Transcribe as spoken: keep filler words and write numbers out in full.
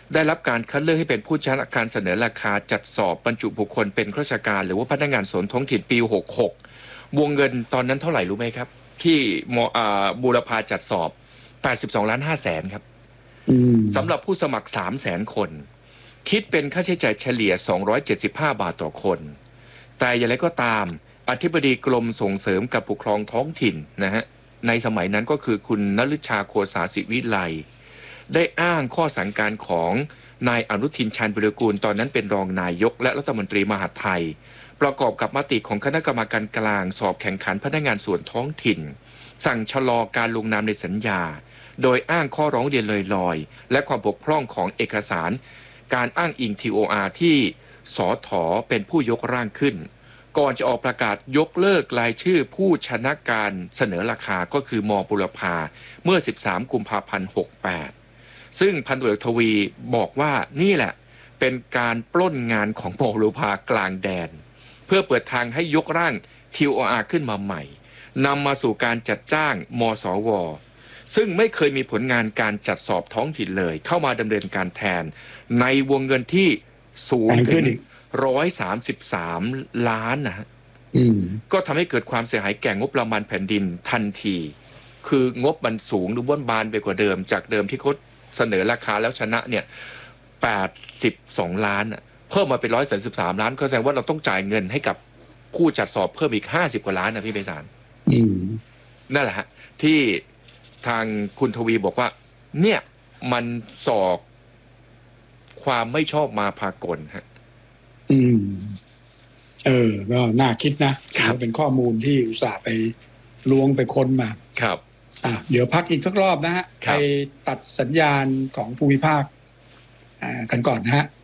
ได้รับการคัดเลือกให้เป็นผู้ชนะการเสนอราคาจัดสอบบรรจุบุคคลเป็นข้าราชการหรือว่าพนักงานส่วนท้องถิ่นปีหกหกวงเงินตอนนั้นเท่าไหร่รู้ไหมครับที่มอบูรพาจัดสอบแปดสิบสองล้านห้าแสนครับสำหรับผู้สมัคร สามแสน คนคิดเป็นค่าใช้จ่ายเฉลี่ยสองร้อยเจ็ดสิบห้าบาทต่อคนแต่อย่างไรก็ตามอธิบดีกรมส่งเสริมการปกครองท้องถิ่นนะฮะในสมัยนั้นก็คือคุณนฤชาโคสาสิวิไลได้อ้างข้อสั่งการของนายอนุทินชาญวิรากูลตอนนั้นเป็นรองนายกและรัฐมนตรีมหาดไทยประกอบกับมติของคณะกรรมการกลางสอบแข่งขันพนักงานส่วนท้องถิ่นสั่งชะลอการลงนามในสัญญาโดยอ้างข้อร้องเรียนลอยๆและความบกพร่องของเอกสารการอ้างอิง ที โอ อาร์ ที่สถ.เป็นผู้ยกร่างขึ้นก่อนจะออกประกาศยกเลิกรายชื่อผู้ชนะการเสนอราคาก็คือมบุรพาเมื่อสิบสามกุมภาพันธ์หกสิบแปดซึ่งพันตำรวจทวีบอกว่านี่แหละเป็นการปล้นงานของมบุรพากลางแดนเพื่อเปิดทางให้ยกร่าง ที โอ อาร์ ขึ้นมาใหม่นำมาสู่การจัดจ้างมสวซึ่งไม่เคยมีผลงานการจัดสอบท้องถิ่นเลยเข้ามาดำเนินการแทนในวงเงินที่สูงถึงร้อยสามสิบสามล้านนะฮะก็ทำให้เกิดความเสียหายแก่งบประมาณแผ่นดินทันทีคืองบมันสูงหรือบ้านบานไปกว่าเดิมจากเดิมที่เขาเสนอราคาแล้วชนะเนี่ยแปดสิบสองล้านเพิ่มมาเป็นร้อยสามสิบสามล้านก็แสดงว่าเราต้องจ่ายเงินให้กับผู้จัดสอบเพิ่มอีกห้าสิบกว่าล้านนะพี่ไพศาลนั่นแหละฮะที่ทางคุณทวีบอกว่าเนี่ยมันสอกความไม่ชอบมาพากลฮะอืมเออก็น่าคิดนะเป็นข้อมูลที่อุตส่าห์ไปล้วงไปค้นมาครับอ่ะเดี๋ยวพักอีกสักรอบนะฮะไปตัดสัญญาณของภูมิภาคอ่ากันก่อนนะฮะ